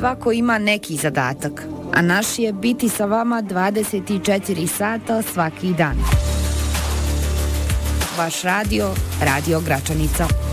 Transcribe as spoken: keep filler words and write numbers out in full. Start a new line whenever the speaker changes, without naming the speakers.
Svako ima neki zadatak, a naš je biti sa vama dvadeset četiri sata svaki dan. Vaš radio, Radio Gračanica.